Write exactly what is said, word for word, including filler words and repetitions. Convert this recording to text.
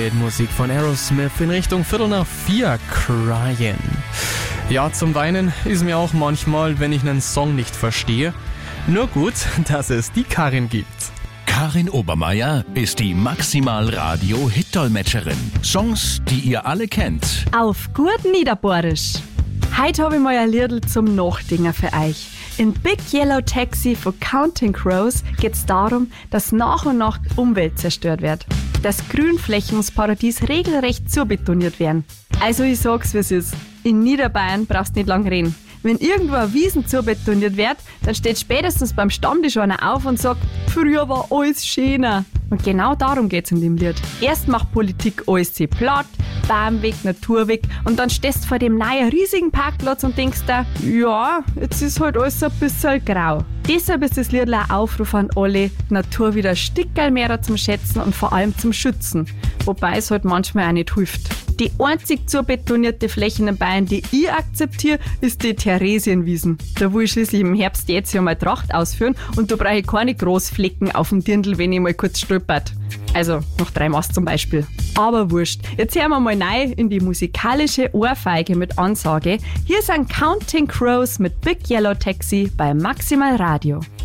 mit Musik von Aerosmith in Richtung Viertel nach vier, Crying. Ja, zum Weinen ist mir auch manchmal, wenn ich einen Song nicht verstehe. Nur gut, dass es die Karin gibt. Karin Obermeier ist die Maximal-Radio-Hit-Dolmetscherin. Songs, die ihr alle kennt. Auf gut Niederbohrisch. Heute habe ich mal ein Liedl zum Nachdenken für euch. In Big Yellow Taxi von Counting Crows geht es darum, dass nach und nach die Umwelt zerstört wird. Dass Grünflächen ums Paradies regelrecht zubetoniert werden. Also ich sag's, wie es ist. In Niederbayern brauchst du nicht lang reden. Wenn irgendwo eine Wiesen zubetoniert wird, dann steht spätestens beim Stammtisch einer auf und sagt, früher war alles schöner. Und genau darum geht's in dem Lied. Erst macht Politik alles zu platt, Bahnweg, Naturweg, und dann stehst du vor dem neuen riesigen Parkplatz und denkst dir, ja, jetzt ist halt alles ein bisschen grau. Deshalb ist das Lied ein Aufruf an alle, die Natur wieder ein Stückerl mehr zum Schätzen und vor allem zum Schützen. Wobei es halt manchmal auch nicht hilft. Die einzig zubetonierte Fläche in Bayern, die ich akzeptiere, ist die Theresienwiesen. Da will ich schließlich im Herbst jetzt ja mal Tracht ausführen und da brauche ich keine Großflecken auf dem Dirndl, wenn ich mal kurz stolpert. Also noch drei Mast zum Beispiel. Aber wurscht. Jetzt hören wir mal rein in die musikalische Ohrfeige mit Ansage. Hier sind Counting Crows mit Big Yellow Taxi bei Maximal Radio.